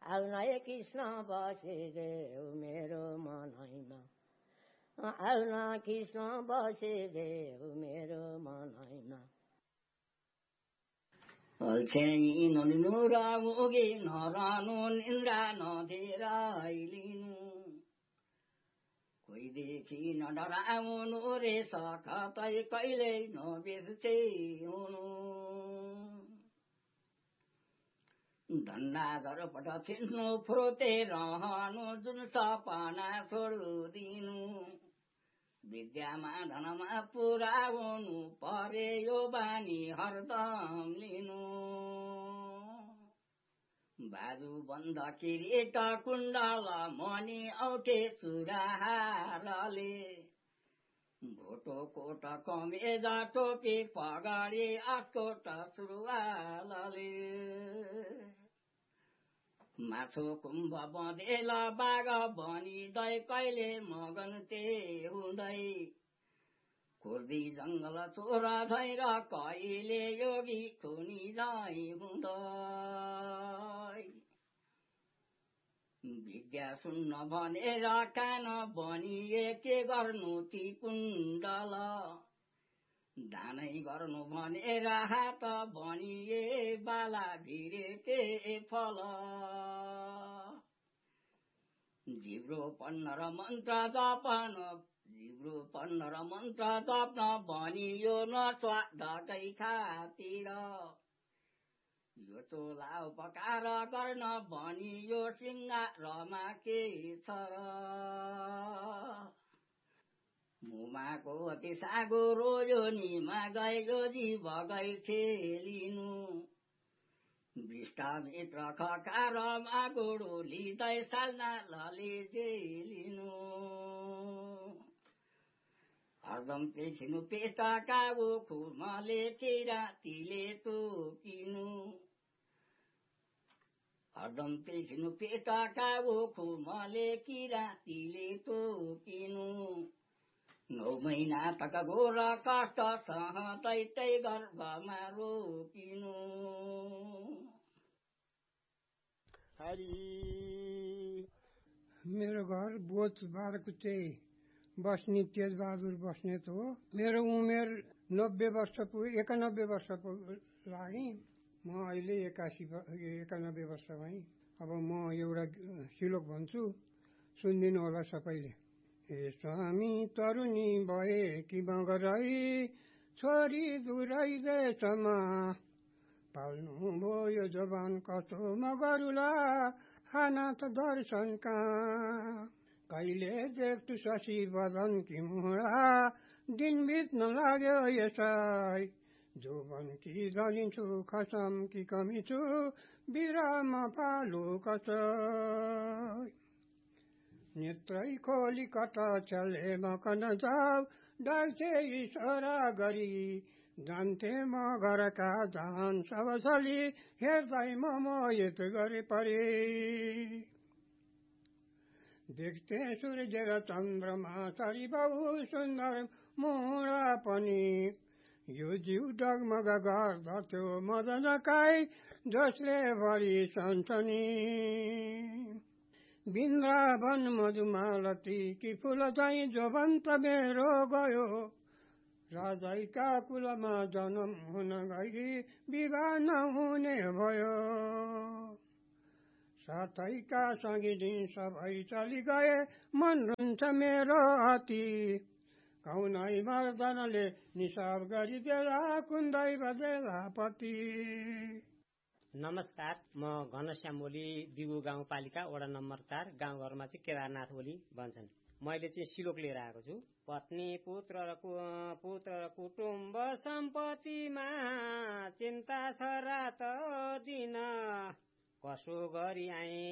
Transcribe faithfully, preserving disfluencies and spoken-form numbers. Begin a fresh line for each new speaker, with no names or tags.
आउन हे कृष्ण बसेदेऊ मेरो मनैमा आउन कृष्ण बसेदेऊ मेरो मनैमा अल्छे नलिनु र उगी नरहनु निन्द्रा नदिएर लिनु कोही देखि नडराउनु रे सकतै कहिल्यै नबिर्से हुनु धन्ना झरपट छिन्नु फुर्ते रहनु जुन सपना छोडिदिनु विद्यामा धनमा पुरा हुनु परे यो बानी हरदम लिनु बाजु बन्द किरीट कुण्डल मणि औठे चुराहारले भोटो कोट कमेज टोपी पगडी अस्कोट सुरुवालले माछो कुम्भ बँधेल बाघ बनिँदै कहिले मगन ते हुँदै कुर्दी जङ्गल चोर धैर कहिले योगी खुनी जाइ हुँदै विद्या सुन्न भनेर कान बनिए के गर्नु ती कुण्डल दानै गर्नु भनेर हात बनिए बाला भिरे के फल जिब्रो पन्न र मन्त्र जपन जिब्रो पन्न र मन्त्र जप्न भनियो न स्वादकै खातिर यो चोला उपकार गर्न भनियो सिंगारमा के छ र मुमाको अति सागो रोयो निमा गयो जीव गई खेलिनु विष्टामित्र खकारमा गोडो लिँदै साल्ना लले जेलिनु हरदम पेछिनु पेटका खुमले किरातीले तोकिनु हरदम पेछिनु पेटका खुमले किरातीले तोकिनु नौ महिना तक घोर कष्ट सहँदै तै गर्भमा रोपिनु
हरि मेरो घर बोच बारकुटे बस्ने तेजबहादुर बस्नेत हो। मेरो उमेर नब्बे वर्ष पुग्यो, एकानब्बे वर्ष लागि म अहिले एकासी एकानब्बे वर्ष भएँ। अब म एउटा श्लोक भन्छु, सुनिदिनु होला सबैले। हे स्वामी तरुणी भए कि मगरै छोरी दुरै देशमा पाल्नु भयो जवान कस्तो मगरुला खाना त दर्शन कहाँ कहिले देख्छु शशि बदन कि मुडा दिन बित्न लाग्यो यसै जोबन कि जलिन्छु खसम कि कमी छु बिराम पालु कसै नेत्रै खोली कता चले मकन जाऊ डाल्छे इसारा गरी जान्थे म घरका जान सब छली हेर्दै म मोहित गरे परे देख्थे सूर्य र चन्द्रमा सरी बहु सुन्दर मुडा पनि यो जीव डगमग गर्दथ्यो मदनकाई जसले भरि सन्सनी वृन्दावन मधुमालती कि फूल चाहिँ जोबन्त मेरो गयो राजैका कुलमा जन्म हुन गई विवाह नहुने भयो साथैका सँगी दिन सबै चली गए मन रुन्छ मेरो अति कौनै मर्दनले निसाब गरिदेला कुन्दै बजेला पति।
नमस्कार, म घनश्याम ओली, दिगु गाउँपालिका वडा नम्बर चार, गाउँघरमा चाहिँ केदारनाथ ओली भन्छन्। मैले चाहिँ श्लोक लिएर आएको छु। पत्नी पुत्र र पुत्र र कुटुम्ब सम्पत्तिमा चिन्ता छ रात दिन कसो गरी आए